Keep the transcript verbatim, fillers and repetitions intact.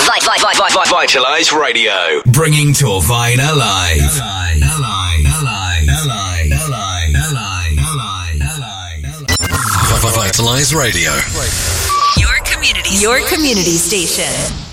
Vitalize Radio, bringing Torvine alive. Alive, alive, alive, alive, alive, alive, alive, alive. Vitalize Radio. Your community, your community station.